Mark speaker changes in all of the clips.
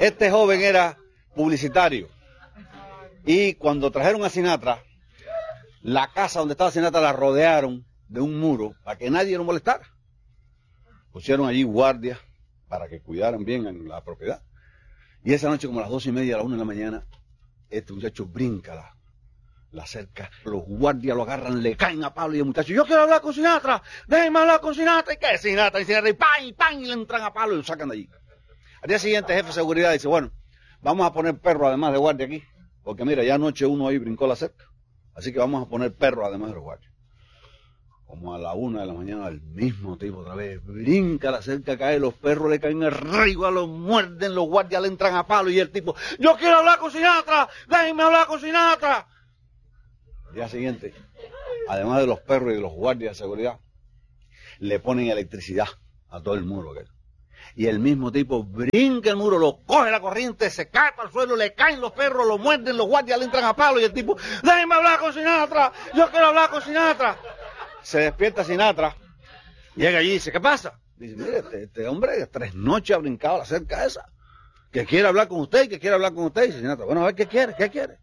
Speaker 1: Este joven era publicitario. Y cuando trajeron a Sinatra, la casa donde estaba Sinatra la rodearon de un muro para que nadie lo molestara. Pusieron allí guardias para que cuidaran bien en la propiedad. Y esa noche, como a las 2:30, a las 1 de la mañana, este muchacho brinca la cerca. Los guardias lo agarran, le caen a palo y el muchacho, yo quiero hablar con Sinatra, déjenme hablar con Sinatra. ¿Y qué es Sinatra? Y Sinatra, y ¡pam! Y le entran a palo y lo sacan de allí. Al día siguiente, el jefe de seguridad dice, bueno, vamos a poner perros además de guardia aquí. Porque mira, ya anoche uno ahí brincó la cerca. Así que vamos a poner perros además de los guardias. Como a la 1 de la mañana, el mismo tipo otra vez brinca la cerca, cae, los perros le caen arriba, los muerden, los guardias le entran a palo y el tipo, yo quiero hablar con Sinatra, déjenme hablar con Sinatra. Al día siguiente, además de los perros y de los guardias de seguridad, le ponen electricidad a todo el muro aquel. Y el mismo tipo brinca el muro, lo coge la corriente, se cae para el suelo, le caen los perros, lo muerden, los guardias le entran a palo y el tipo, déjenme hablar con Sinatra, yo quiero hablar con Sinatra. Se despierta Sinatra, llega allí y dice, ¿qué pasa? Dice, mire, este hombre 3 noches ha brincado la cerca esa, que quiere hablar con usted, que quiere hablar con usted. Y dice Sinatra, bueno, a ver, ¿qué quiere?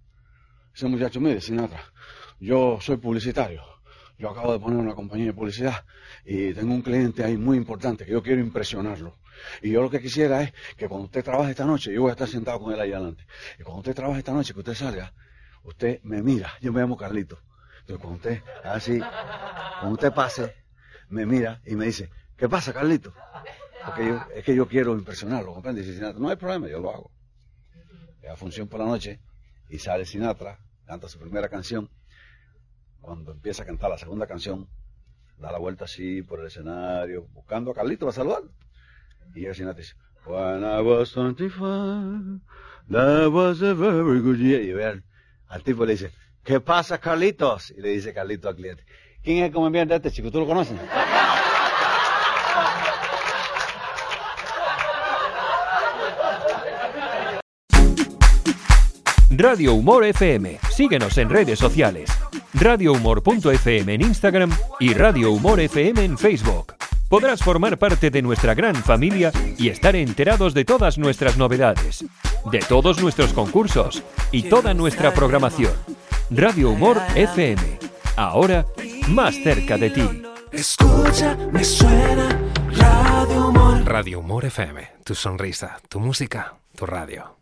Speaker 1: Ese muchacho, mire, Sinatra, yo soy publicitario, yo acabo de poner una compañía de publicidad y tengo un cliente ahí muy importante que yo quiero impresionarlo. Y yo lo que quisiera es que cuando usted trabaje esta noche, yo voy a estar sentado con él ahí adelante, y cuando usted trabaje esta noche, que usted salga, usted me mira, yo me llamo Carlito. Entonces cuando usted, así, cuando usted pase, me mira y me dice, ¿qué pasa, Carlito? Porque es que yo quiero impresionarlo, ¿comprende? Y dice Sinatra, no hay problema, yo lo hago. La función por la noche, y sale Sinatra, canta su primera canción. Cuando empieza a cantar la segunda canción, da la vuelta así por el escenario, buscando a Carlito para saludarlo. Y llega Sinatra y dice, when I was 25, that was a very good year. Y ve al tipo le dice, ¿qué pasa, Carlitos? Y le dice Carlito al cliente, ¿quién es el comediante este chico? ¿Tú lo conoces?
Speaker 2: Radio Humor FM. Síguenos en redes sociales. radiohumor.fm en Instagram y Radio Humor FM en Facebook. Podrás formar parte de nuestra gran familia y estar enterados de todas nuestras novedades, de todos nuestros concursos y toda nuestra programación. Radio Humor FM. Ahora, más cerca de ti.
Speaker 3: Escucha, me suena Radio Humor.
Speaker 4: Radio Humor FM. Tu sonrisa, tu música, tu radio.